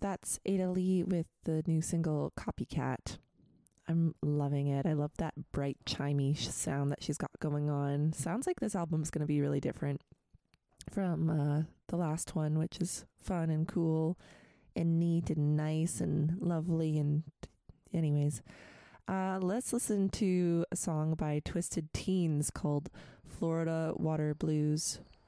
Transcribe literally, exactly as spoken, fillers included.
that's Ada Lee with the new single Copycat. I'm loving it. I love that bright, chimey sound that she's got going on. Sounds like this album's going to be really different from uh, the last one, which is fun and cool and neat and nice and lovely. And anyways, uh, let's listen to a song by Twisted Teens called Florida Water Blues.